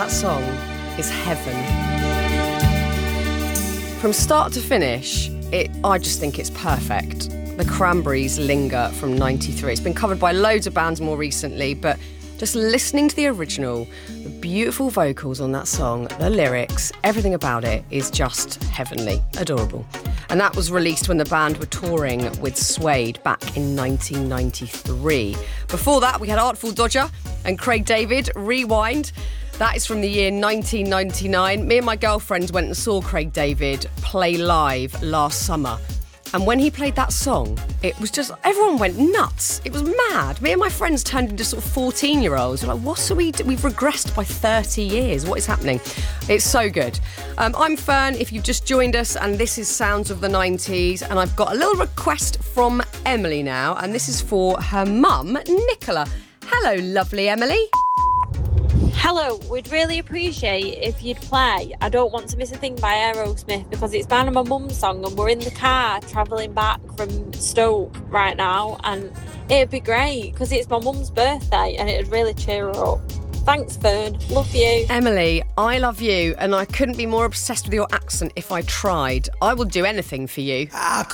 that song is heaven. From start to finish, I just think it's perfect. The Cranberries' Linger from 93. It's been covered by loads of bands more recently, but just listening to the original, the beautiful vocals on that song, the lyrics, everything about it is just heavenly, adorable. And that was released when the band were touring with Suede back in 1993. Before that, we had Artful Dodger and Craig David, Rewind. That is from the year 1999. Me and my girlfriend went and saw Craig David play live last summer. And when he played that song, it was just, everyone went nuts. It was mad. Me and my friends turned into sort of 14-year-olds. We're like, what are we doing? We've regressed by 30 years. What is happening? It's so good. I'm Fern, if you've just joined us, and this is Sounds of the 90s. And I've got a little request from Emily now, and this is for her mum, Nicola. Hello, lovely Emily. Hello, we'd really appreciate if you'd play I Don't Want to Miss a Thing by Aerosmith, because it's been my mum's song and we're in the car travelling back from Stoke right now, and it'd be great because it's my mum's birthday and it'd really cheer her up. Thanks, Fern. Love you. Emily, I love you, and I couldn't be more obsessed with your accent if I tried. I will do anything for you. I